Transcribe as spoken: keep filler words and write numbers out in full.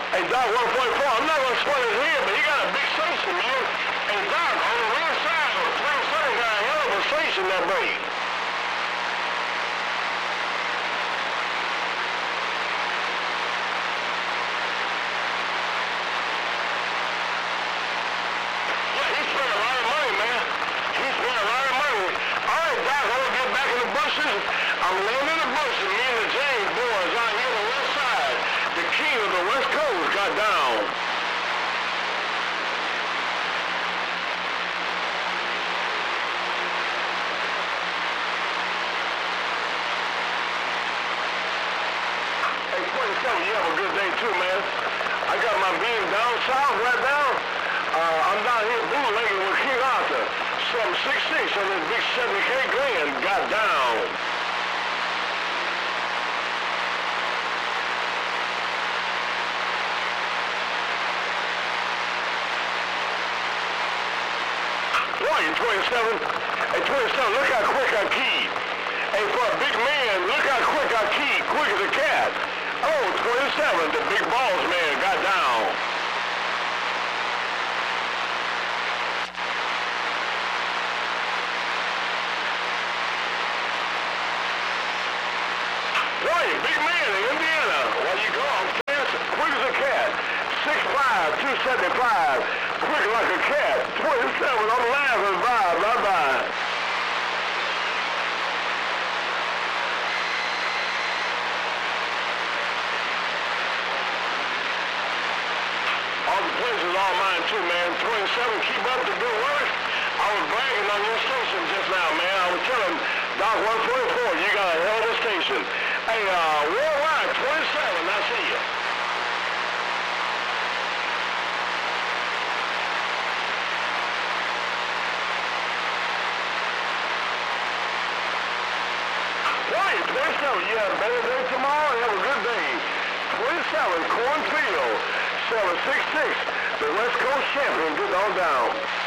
Hey, Doc, one forty-four, I'm not going to spoil his head, but he got a big station, man. Hey, Doc, on the right side of twenty-seven got a hell of a station, that baby. Yeah, he spent a lot of money, man. He spent a lot of money. All right, Doc, I'm going to get back in the bushes. I'm laying in the bushes. Me and the James boys out here on the west side. The king of the West Coast got down. Hey, twenty-seven, you have a good day too, man. I got my beam down south right now. Uh, I'm down here bootlegging with King Arthur. seven six six on this big seventy K Glen got down. Boy, twenty-seven. Hey, twenty-seven, look how quick I keyed. Hey, for a big man, look how quick I keyed. Quick as a cat. Oh, twenty-seven, the big balls man got down. Boy, big man in Indiana. Well, you go, I'm fast, quick as a cat. six five, two seventy-five, quick like a cat. twenty-seven, I'm laughing. Bye, bye-bye. All the places all mine too, man. twenty-seven, keep up the good work. I was bragging on your station just now, man. I was telling Doc one forty-four, you got a hell of a station. Hey, uh, worldwide, twenty-seven, I see you. Right, twenty-seven, you have a better day tomorrow and have a good day. twenty-seven, Cornfield, seven six six, the West Coast champion, get on down.